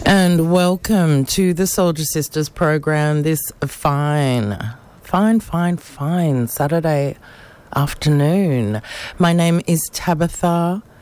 And welcome to the Soldier Sisters program this fine Saturday afternoon. My name is Tabitha